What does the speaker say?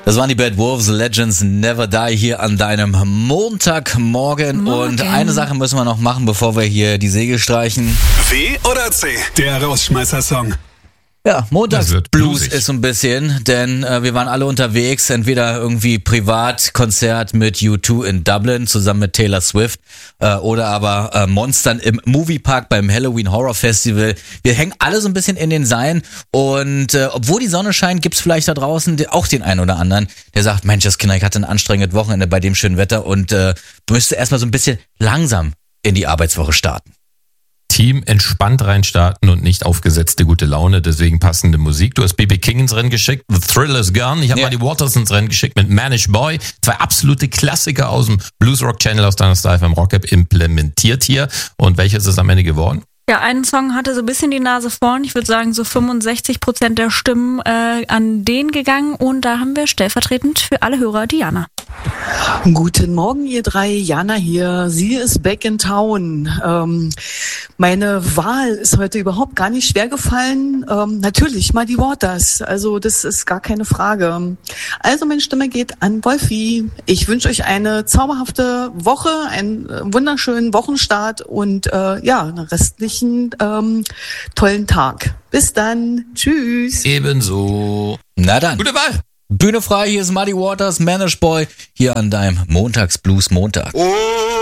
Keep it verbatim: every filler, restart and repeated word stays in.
Das waren die Bad Wolves, Legends Never Die hier an deinem Montagmorgen. Morgen. Und eine Sache müssen wir noch machen, bevor wir hier die Segel streichen. W oder C? Der Rausschmeißer-Song. Ja, Montagsblues bluesig. ist so ein bisschen, denn äh, wir waren alle unterwegs, entweder irgendwie Privatkonzert mit U zwei in Dublin zusammen mit Taylor Swift äh, oder aber äh, Monstern im Moviepark beim Halloween Horror Festival. Wir hängen alle so ein bisschen in den Seilen und äh, obwohl die Sonne scheint, gibt's vielleicht da draußen de- auch den einen oder anderen, der sagt, Mensch, das Kinder, ich hatte ein anstrengendes Wochenende bei dem schönen Wetter und äh, müsste erstmal so ein bisschen langsam in die Arbeitswoche starten. Team entspannt reinstarten und nicht aufgesetzte gute Laune, deswegen passende Musik. Du hast B B King ins Rennen geschickt, The Thrill is Gone. Ich habe Ja. mal die Waters ins Rennen geschickt mit Manish Boy. Zwei absolute Klassiker aus dem Blues Rock Channel aus deiner Style beim Rock App implementiert hier. Und welches ist am Ende geworden? Ja, ein Song hatte so ein bisschen die Nase vorn. Ich würde sagen, so fünfundsechzig Prozent der Stimmen äh, an den gegangen. Und da haben wir stellvertretend für alle Hörer Diana. Guten Morgen, ihr drei. Jana hier. Sie ist back in town. Ähm, meine Wahl ist heute überhaupt gar nicht schwer gefallen. Ähm, natürlich Muddy Waters. Also das ist gar keine Frage. Also meine Stimme geht an Wolfi. Ich wünsche euch eine zauberhafte Woche, einen äh, wunderschönen Wochenstart und äh, ja, einen restlichen ähm, tollen Tag. Bis dann. Tschüss. Ebenso. Na dann. Gute Wahl. Bühne frei, hier ist Muddy Waters, Manish Boy, hier an deinem Montagsblues Montag. Oh.